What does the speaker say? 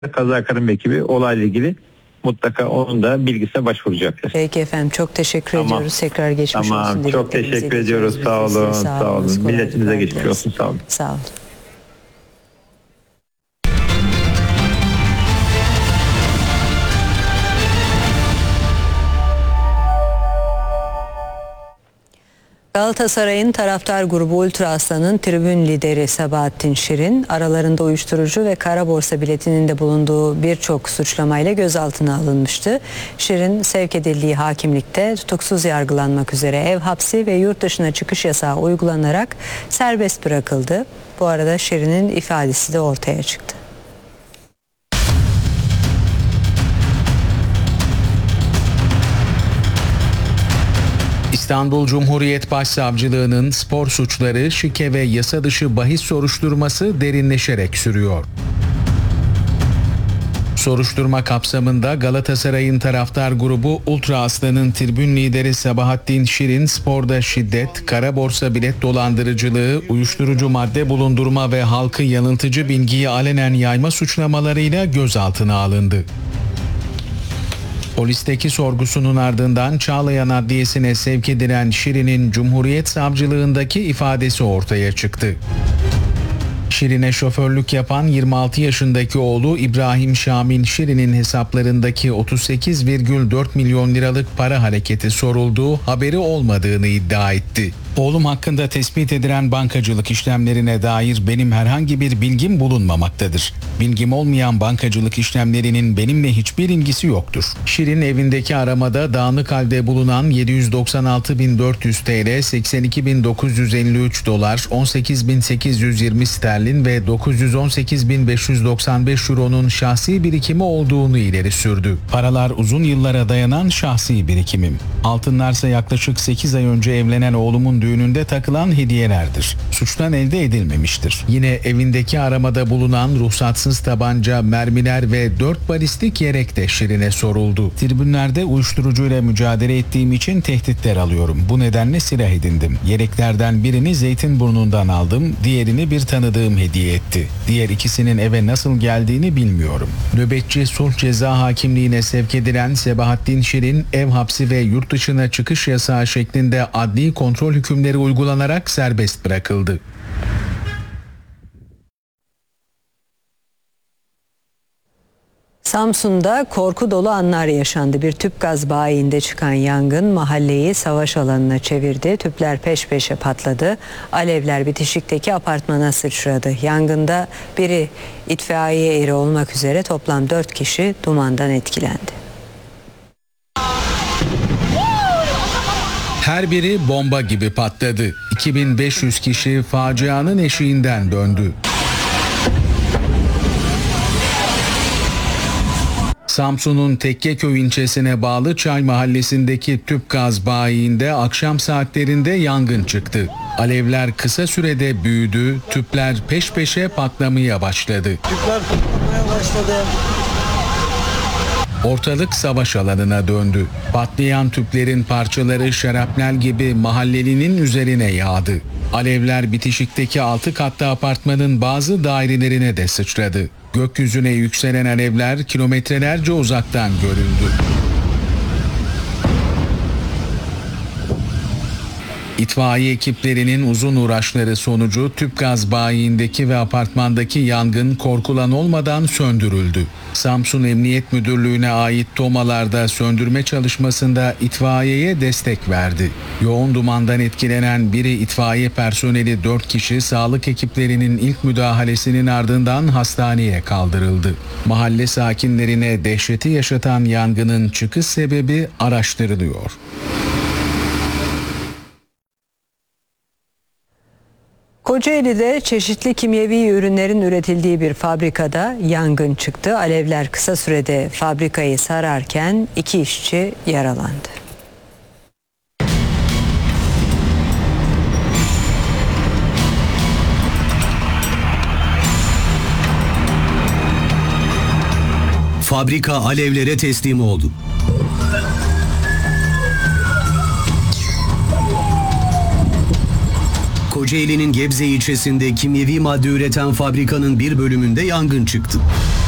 Kaza Karım ekibi olayla ilgili mutlaka onun da bilgisine başvuracaktır. Peki efendim, çok teşekkür ediyoruz. Tekrar geçmiş olsun. Tamam, çok teşekkür ediyoruz. Sağ olun. Sağ olun. Milletimize geçmiş olsun. Sağ olun. Sağ olun. Galatasaray'ın taraftar grubu Ultra Aslan'ın tribün lideri Sabahattin Şirin, aralarında uyuşturucu ve kara borsa biletinin de bulunduğu birçok suçlamayla gözaltına alınmıştı. Şirin sevk edildiği hakimlikte tutuksuz yargılanmak üzere ev hapsi ve yurt dışına çıkış yasağı uygulanarak serbest bırakıldı. Bu arada Şirin'in ifadesi de ortaya çıktı. İstanbul Cumhuriyet Başsavcılığı'nın spor suçları, şike ve yasa dışı bahis soruşturması derinleşerek sürüyor. Soruşturma kapsamında Galatasaray'ın taraftar grubu Ultra Aslan'ın tribün lideri Sabahattin Şirin, sporda şiddet, kara borsa bilet dolandırıcılığı, uyuşturucu madde bulundurma ve halkı yanıltıcı bilgiyi alenen yayma suçlamalarıyla gözaltına alındı. Polisteki sorgusunun ardından Çağlayan Adliyesi'ne sevk edilen Şirin'in Cumhuriyet Savcılığındaki ifadesi ortaya çıktı. Şirin'e şoförlük yapan 26 yaşındaki oğlu İbrahim Şamil Şirin'in hesaplarındaki 38,4 milyon liralık para hareketi sorulduğu, haberi olmadığını iddia etti. Oğlum hakkında tespit edilen bankacılık işlemlerine dair benim herhangi bir bilgim bulunmamaktadır. Bilgim olmayan bankacılık işlemlerinin benimle hiçbir ilgisi yoktur. Şirin evindeki aramada dağınık halde bulunan 796.400 TL, 82.953 dolar, 18.820 sterlin ve 918.595 euronun şahsi birikimi olduğunu ileri sürdü. Paralar uzun yıllara dayanan şahsi birikimim. Altınlarsa yaklaşık 8 ay önce evlenen oğlumun düğününde takılan hediyelerdir. Suçtan elde edilmemiştir. Yine evindeki aramada bulunan ruhsatsız tabanca, mermiler ve 4 balistik yelek de Şirin'e soruldu. Tribünlerde uyuşturucuyla mücadele ettiğim için tehditler alıyorum. Bu nedenle silah edindim. Yeleklerden birini Zeytinburnu'ndan aldım, diğerini bir tanıdığım hediye etti. Diğer ikisinin eve nasıl geldiğini bilmiyorum. Nöbetçi sulh ceza hakimliğine sevk edilen Sabahattin Şirin, ev hapsi ve yurt dışına çıkış yasağı şeklinde adli kontrol hükümleri uygulanarak serbest bırakıldı. Samsun'da korku dolu anlar yaşandı. Bir tüp gaz bayiinde çıkan yangın mahalleyi savaş alanına çevirdi. Tüpler peş peşe patladı. Alevler bitişikteki apartmana sıçradı. Yangında biri itfaiye eri olmak üzere toplam 4 kişi dumandan etkilendi. Her biri bomba gibi patladı. 2500 kişi facianın eşiğinden döndü. Samsun'un Tekkeköy ilçesine bağlı Çay Mahallesi'ndeki tüp gaz bayiinde akşam saatlerinde yangın çıktı. Alevler kısa sürede büyüdü, tüpler peş peşe patlamaya başladı. Tüpler patlamaya başladı. Ortalık savaş alanına döndü. Patlayan tüplerin parçaları şarapnel gibi mahallelinin üzerine yağdı. Alevler bitişikteki 6 katlı apartmanın bazı dairelerine de sıçradı. Gökyüzüne yükselen alevler kilometrelerce uzaktan görüldü. İtfaiye ekiplerinin uzun uğraşları sonucu tüp gaz bayiindeki ve apartmandaki yangın korkulan olmadan söndürüldü. Samsun Emniyet Müdürlüğü'ne ait tomalarda söndürme çalışmasında itfaiyeye destek verdi. Yoğun dumandan etkilenen biri itfaiye personeli 4 kişi sağlık ekiplerinin ilk müdahalesinin ardından hastaneye kaldırıldı. Mahalle sakinlerine dehşeti yaşatan yangının çıkış sebebi araştırılıyor. Kocaeli'de çeşitli kimyevi ürünlerin üretildiği bir fabrikada yangın çıktı. Alevler kısa sürede fabrikayı sararken 2 işçi yaralandı. Fabrika alevlere teslim oldu. Kocaeli'nin Gebze ilçesinde kimyevi madde üreten fabrikanın bir bölümünde yangın çıktı.